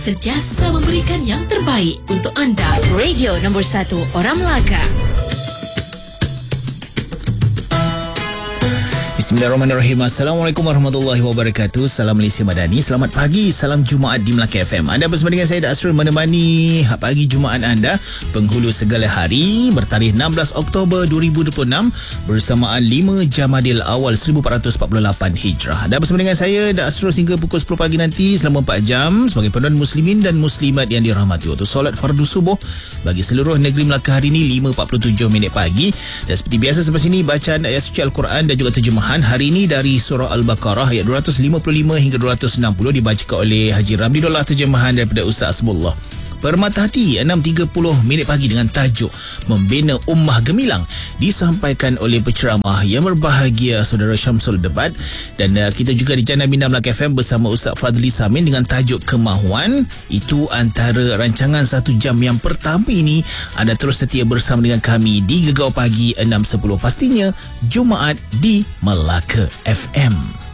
sentiasa memberikan yang terbaik untuk anda. Radio nombor 1 Orang Melaka. Bismillahirrahmanirrahim. Assalamualaikum warahmatullahi wabarakatuh. Salam Malaysia Madani. Selamat pagi. Salam Jumaat di Melaka FM. Anda bersama dengan saya Dasrul menemani pagi Jumaat anda, penghulu segala hari, bertarikh 16 Oktober 2026 bersamaan 5 Jamadil Awal 1448 Hijrah. Anda bersama dengan saya Dasrul hingga pukul 10 pagi nanti selama 4 jam sebagai penonton muslimin dan muslimat yang dirahmati waktu solat fardu subuh bagi seluruh negeri Melaka hari ini 5.47 minit pagi. Dan seperti biasa sampai sini bacaan ayat suci Al-Quran dan juga terjemahan hari ini dari surah Al-Baqarah ayat 255 hingga 260 dibacakan oleh Haji Ramli Dollah, terjemahan daripada Ustaz Asbullah. Permata Hati 6.30 minit pagi dengan tajuk Membina Ummah Gemilang disampaikan oleh penceramah yang berbahagia Saudara Syamsul Debat. Dan kita juga di Jana Bina Melaka FM bersama Ustaz Fadli Samin dengan tajuk Kemahuan. Itu antara rancangan 1 jam yang pertama ini. Anda terus setia bersama dengan kami di Gegar Pagi 6.10 pastinya Jumaat di Melaka FM.